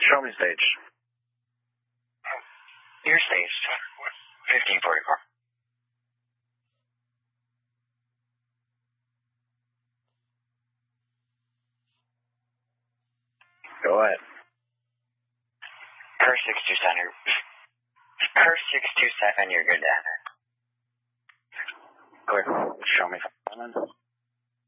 Show me stage. Your stage. 1544. Go ahead. Curse 627. Curse 627, you're good to enter. Clear. Show me.